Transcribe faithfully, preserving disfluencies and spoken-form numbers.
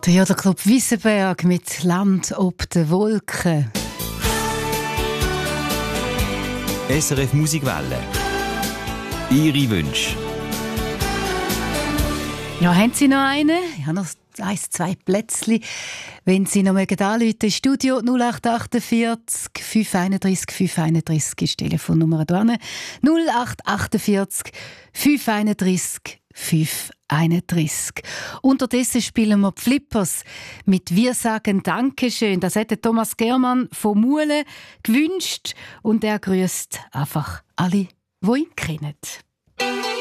Der Jodlerclub Wiesenberg mit «Land ob den Wolken». S R F Musikwelle. Ihre Wünsche. Ja, haben Sie noch einen? Ich habe noch ein, zwei Plätzchen. Wenn Sie noch anrufen mögen, Studio null acht achtundvierzig fünf einunddreißig fünf einunddreißig ist die Telefonnummer dran. null acht achtundvierzig fünf einunddreißig fünf einunddreißig. Unterdessen spielen wir die Flippers mit «Wir sagen Dankeschön». Das hat Thomas Germann von Muhle gewünscht und er grüßt einfach alle, die ihn kennen.